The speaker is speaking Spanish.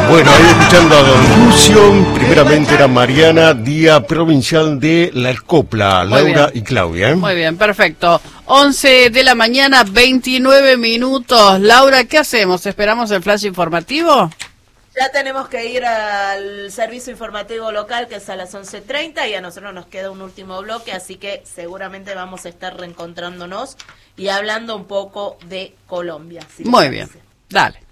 Bueno, ahí escuchando a Don Lucio, primeramente era Mariana, Día Provincial de la Copla, Laura y Claudia. Muy bien, perfecto. 11 de la mañana, 29 minutos. Laura, ¿qué hacemos? ¿Esperamos el flash informativo? Ya tenemos que ir al servicio informativo local, que es a las 11:30, y a nosotros nos queda un último bloque, así que seguramente vamos a estar reencontrándonos y hablando un poco de Colombia. Muy bien, dale.